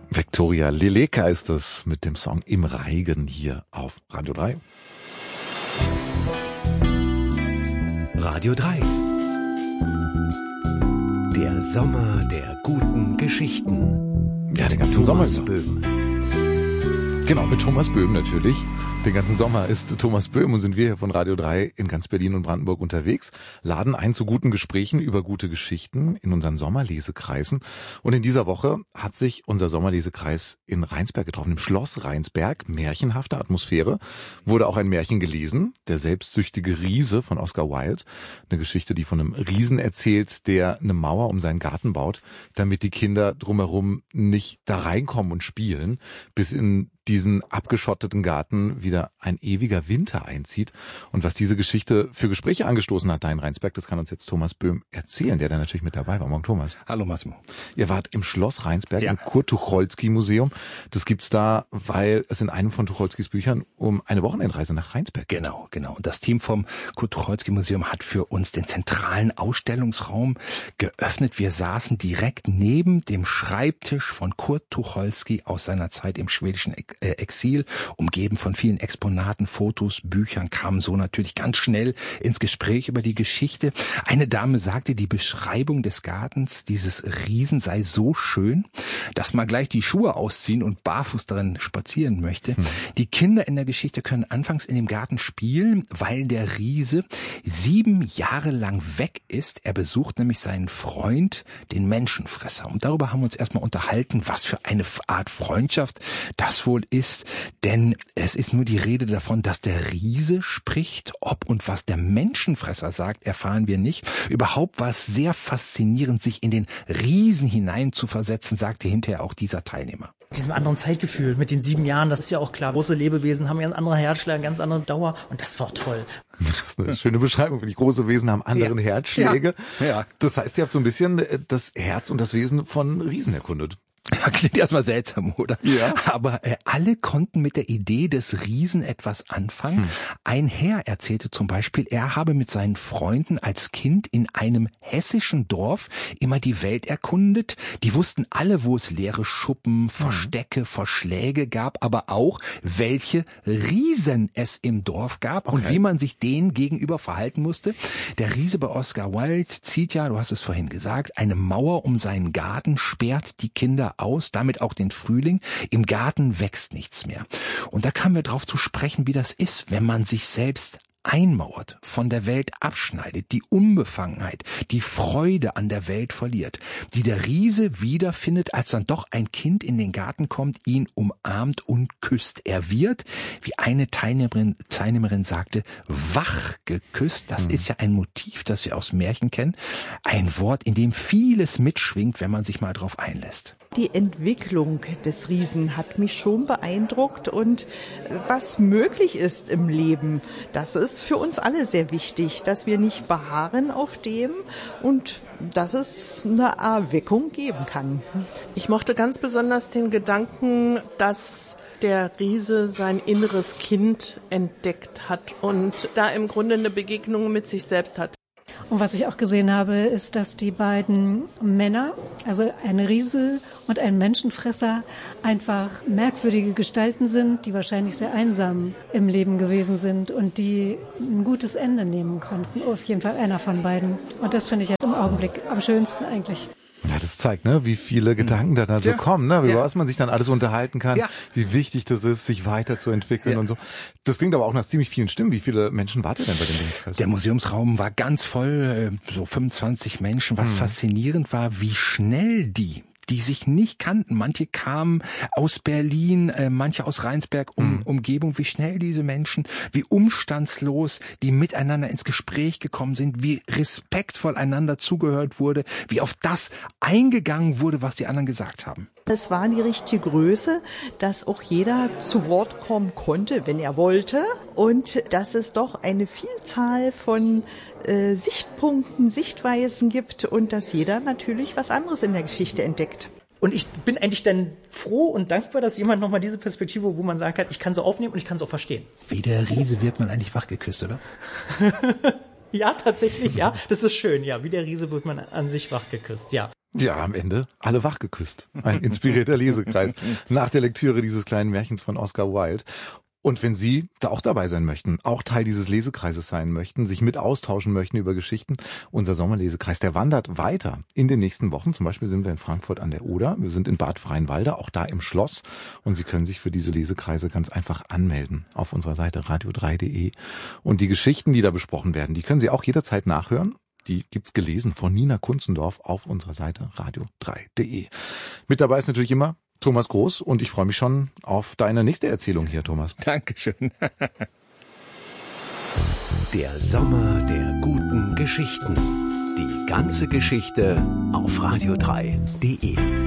Viktoria Leleka ist es mit dem Song Im Reigen hier auf Radio 3. Radio 3. Der Sommer der guten Geschichten. Ja, den ganzen Sommer. Thomas Böhm. Genau, mit Thomas Böhm natürlich. Den ganzen Sommer ist Thomas Böhm und sind wir hier von Radio 3 in ganz Berlin und Brandenburg unterwegs, laden ein zu guten Gesprächen über gute Geschichten in unseren Sommerlesekreisen. Und in dieser Woche hat sich unser Sommerlesekreis in Rheinsberg getroffen, im Schloss Rheinsberg. Märchenhafte Atmosphäre. Wurde auch ein Märchen gelesen, Der selbstsüchtige Riese von Oscar Wilde. Eine Geschichte, die von einem Riesen erzählt, der eine Mauer um seinen Garten baut, damit die Kinder drumherum nicht da reinkommen und spielen, bis in diesen abgeschotteten Garten wieder ein ewiger Winter einzieht. Und was diese Geschichte für Gespräche angestoßen hat da in Rheinsberg, das kann uns jetzt Thomas Böhm erzählen, der da natürlich mit dabei war. Morgen, Thomas. Hallo Massimo. Ihr wart im Schloss Rheinsberg, im Kurt-Tucholsky-Museum. Das gibt's da, weil es in einem von Tucholskys Büchern um eine Wochenendreise nach Rheinsberg geht. Genau. Und das Team vom Kurt-Tucholsky-Museum hat für uns den zentralen Ausstellungsraum geöffnet. Wir saßen direkt neben dem Schreibtisch von Kurt Tucholsky aus seiner Zeit im schwedischen Exil, umgeben von vielen Exponaten, Fotos, Büchern, kamen so natürlich ganz schnell ins Gespräch über die Geschichte. Eine Dame sagte, die Beschreibung des Gartens dieses Riesen sei so schön, dass man gleich die Schuhe ausziehen und barfuß darin spazieren möchte. Die Kinder in der Geschichte können anfangs in dem Garten spielen, weil der Riese 7 Jahre lang weg ist. Er besucht nämlich seinen Freund, den Menschenfresser. Und darüber haben wir uns erstmal unterhalten, was für eine Art Freundschaft das wohl ist, denn es ist nur die Rede davon, dass der Riese spricht. Ob und was der Menschenfresser sagt, erfahren wir nicht. Überhaupt war es sehr faszinierend, sich in den Riesen hinein zu versetzen, sagte hinterher auch dieser Teilnehmer. Diesem anderen Zeitgefühl mit den 7 Jahren, das ist ja auch klar. Große Lebewesen haben ja einen anderen Herzschlag, eine ganz andere Dauer und das war toll. Das ist eine schöne Beschreibung, finde ich. Große Wesen haben anderen Herzschläge. Ja. Das heißt, ihr habt so ein bisschen das Herz und das Wesen von Riesen erkundet. Ja, klingt erstmal seltsam, oder? Ja. Aber alle konnten mit der Idee des Riesen etwas anfangen. Ein Herr erzählte zum Beispiel, er habe mit seinen Freunden als Kind in einem hessischen Dorf immer die Welt erkundet. Die wussten alle, wo es leere Schuppen, Verstecke, Verschläge gab, aber auch, welche Riesen es im Dorf gab und wie man sich denen gegenüber verhalten musste. Der Riese bei Oscar Wilde zieht ja, du hast es vorhin gesagt, eine Mauer um seinen Garten, sperrt die Kinder aus, damit auch den Frühling. Im Garten wächst nichts mehr. Und da kamen wir drauf zu sprechen, wie das ist, wenn man sich selbst einmauert, von der Welt abschneidet, die Unbefangenheit, die Freude an der Welt verliert, die der Riese wiederfindet, als dann doch ein Kind in den Garten kommt, ihn umarmt und küsst. Er wird, wie eine Teilnehmerin sagte, wach geküsst. Das ist ja ein Motiv, das wir aus Märchen kennen. Ein Wort, in dem vieles mitschwingt, wenn man sich mal drauf einlässt. Die Entwicklung des Riesen hat mich schon beeindruckt und was möglich ist im Leben, das ist für uns alle sehr wichtig, dass wir nicht beharren auf dem und dass es eine Erweckung geben kann. Ich mochte ganz besonders den Gedanken, dass der Riese sein inneres Kind entdeckt hat und da im Grunde eine Begegnung mit sich selbst hat. Und was ich auch gesehen habe, ist, dass die beiden Männer, also ein Riese und ein Menschenfresser, einfach merkwürdige Gestalten sind, die wahrscheinlich sehr einsam im Leben gewesen sind und die ein gutes Ende nehmen konnten. Auf jeden Fall einer von beiden. Und das finde ich jetzt im Augenblick am schönsten eigentlich. Ja, das zeigt, ne, wie viele Gedanken da so kommen, ne, über was man sich dann alles unterhalten kann, wie wichtig das ist, sich weiterzuentwickeln und so. Das klingt aber auch nach ziemlich vielen Stimmen. Wie viele Menschen wart ihr denn bei dem Ding? Der Museumsraum war ganz voll, so 25 Menschen. Was faszinierend war, wie schnell die sich nicht kannten. Manche kamen aus Berlin, manche aus Rheinsberg, Umgebung, wie schnell diese Menschen, wie umstandslos die miteinander ins Gespräch gekommen sind, wie respektvoll einander zugehört wurde, wie auf das eingegangen wurde, was die anderen gesagt haben. Es war die richtige Größe, dass auch jeder zu Wort kommen konnte, wenn er wollte. Und dass es doch eine Vielzahl von Sichtpunkten, Sichtweisen gibt und dass jeder natürlich was anderes in der Geschichte entdeckt. Und ich bin eigentlich dann froh und dankbar, dass jemand nochmal diese Perspektive, wo man sagen kann, ich kann sie aufnehmen und ich kann sie auch verstehen. Wie der Riese wird man eigentlich wachgeküsst, oder? Ja, tatsächlich, ja. Das ist schön, ja. Wie der Riese wird man an sich wachgeküsst, ja. Ja, am Ende alle wach geküsst. Ein inspirierter Lesekreis nach der Lektüre dieses kleinen Märchens von Oscar Wilde. Und wenn Sie da auch dabei sein möchten, auch Teil dieses Lesekreises sein möchten, sich mit austauschen möchten über Geschichten, unser Sommerlesekreis, der wandert weiter in den nächsten Wochen. Zum Beispiel sind wir in Frankfurt an der Oder, wir sind in Bad Freienwalde, auch da im Schloss. Und Sie können sich für diese Lesekreise ganz einfach anmelden auf unserer Seite radio3.de. Und die Geschichten, die da besprochen werden, die können Sie auch jederzeit nachhören. Die gibt's gelesen von Nina Kunzendorf auf unserer Seite radio3.de. Mit dabei ist natürlich immer Thomas Groß und ich freue mich schon auf deine nächste Erzählung hier, Thomas. Dankeschön. Der Sommer der guten Geschichten. Die ganze Geschichte auf radio3.de.